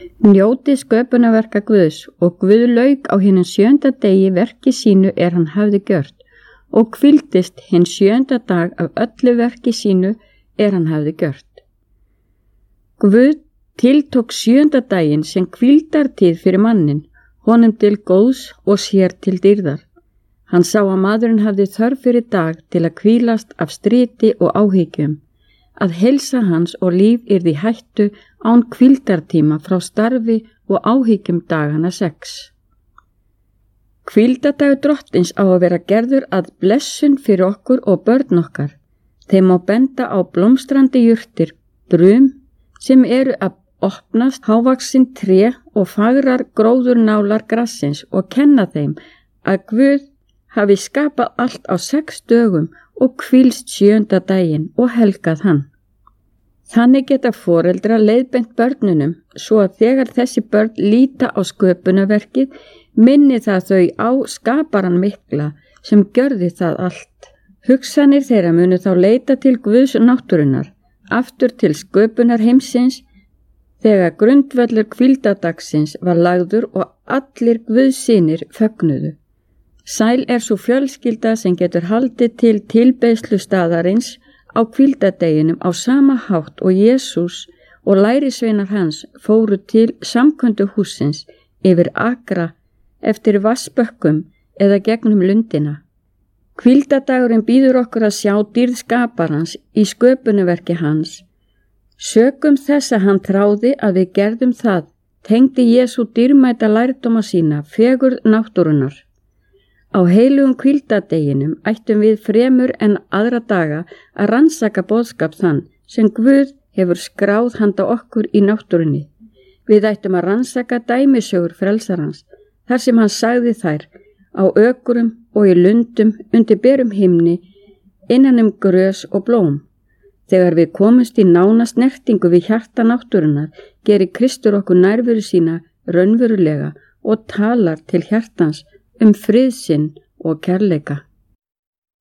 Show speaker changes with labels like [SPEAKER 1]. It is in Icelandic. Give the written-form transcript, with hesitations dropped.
[SPEAKER 1] Njótið sköpunarverka Guðs og Guð lauk á hinum 7. degi verki sínu hann hafði gjört og hvíldist hinn 7. dag af öllu verki sínu hann hafði gjört. Guð tiltók 7. daginn sem hvíldartíð fyrir mannin, honum til góðs og sér til dýrðar. Hann sá að maðurinn hafði þörf fyrir dag til að hvílast af stríti og áhyggjum, að heilsa hans og líf yrði í hættu án hvíldartíma frá starfi og áhyggjum dagana 6. Hvíldadagur Drottins á að vera gerður að blessun fyrir okkur og börn okkar. Þeim má benda á blómstrandi jurtir, brum sem eru að opnast, hávaxin tré og fagrar gróðurnálar grassins og kenna þeim að Guð hafi skapað allt á 6 dögum og hvílst 7. daginn og helgað hann. Þannig geta foreldrar leiðbent börnunum svo að þegar þessi börn líta á sköpunarverkið minni það þau á skaparan mikla sem gjörði það allt. Hugsanir þeirra munu þá leita til Guðs náttúrunnar, aftur til sköpunar heimsins, þegar grundvöllur hvíldadagsins var lagður og allir Guðssynir fögnuðu. Sæl svo fjölskylda sem getur haldið til tilbeiðslu staðarins á hvíldadeginum á sama hátt og Jesús og lærisveinar hans fóru til samköndu hússins yfir akra eftir vassbökkum eða gegnum lundina. Hvíldadagurinn býður okkur að sjá dýrð skaparans í sköpunarverki hans. Sökum þess að hann þráði að við gerðum það, tengdi Jesú dýrmæta lærdóma sína fegurð náttúrunnar. Á heilugum hvíldadeginum ættum við fremur en aðra daga að rannsaka boðskap þann sem Guð hefur skráð handa okkur í náttúrunni. Við ættum að rannsaka dæmisögur frelsarans, þar sem hann sagði þær, á ökrum og í lundum undir berum himni, innan grös og blóm. Þegar við komumst í nána snertingu við hjarta náttúrunnar, gerir Kristur okkur nærveru sína raunverulega og talar til hjartans frið sinn og kærleika.